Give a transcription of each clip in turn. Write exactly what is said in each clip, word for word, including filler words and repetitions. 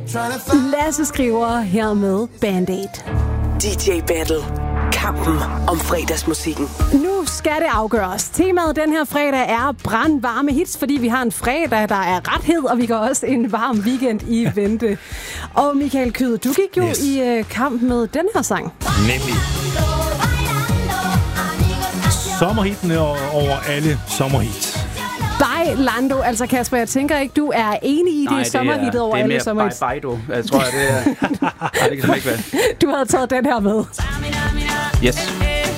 Lasse skriver her med Band-Aid. D J Battle. Kampen om fredagsmusikken. Nu skal det afgøres. Temaet den her fredag er brandvarme hits, fordi vi har en fredag, der er rethed, og vi går også en varm weekend i vente. Og Michael Kyed, du gik jo yes. i uh, kamp med den her sang. Nemlig. Sommerhitene over alle sommerhits. Bailando, altså Kasper, jeg tænker ikke, du er enig i det, det sommerhittet over alle sommerhits. Nej, det er mere Baido. Jeg tror, at det er... Nej, det kan ikke være. Du havde taget den her med. Yes.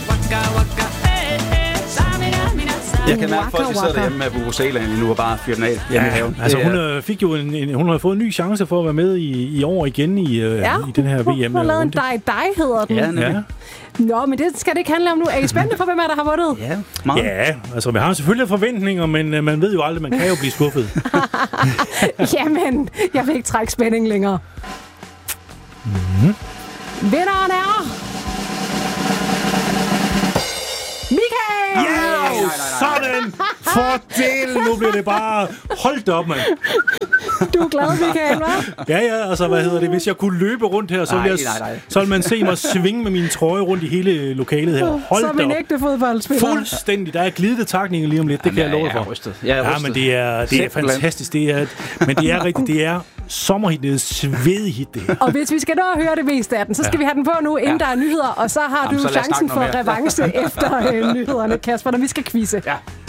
Jeg kan mærke, at folk sidder derhjemme med Vuvuzelaen lige nu og bare fyrer den af hjemme i haven. Altså hun øh, fik jo en, en, hun har fået en ny chance for at være med i, i år igen i, øh, ja, i den her V M. Hun har lavet en dig, dig hedder den. Ja, nemlig. Ja. Nå, men det skal det ikke handle om nu. Er I spændende for, hvem er der har vundet? Ja, meget. Ja, altså vi har selvfølgelig forventninger, men øh, man ved jo aldrig, man kan jo blive skuffet. Jamen, jeg vil ikke trække spænding længere. Mm-hmm. Vinderen er... Michael! Ja, sådan! Fordel! Nu bliver det bare... Hold da op, mand. Du er glad, Michael, hva'? Ja, ja, altså, hvad hedder det? Hvis jeg kunne løbe rundt her, så ville, jeg, nej, nej. så ville man se mig svinge med min trøje rundt i hele lokalet her. Hold Som en ægte fodboldspiller. Fuldstændig. Der er glidende takninger lige om lidt, det Jamen, kan jeg love jeg er for. rystet. Jeg er ja, rystet. men det er, det er fantastisk. Det er, men det er rigtigt, det er sommerhit, det er svedehit, det her. Og hvis vi skal nå at høre det meste af den, så skal ja. vi have den på nu, inden ja. der er nyheder, og så har Jamen, du så chancen for revanche efter øh, nyhederne, Kasper, når vi skal quizze. Ja.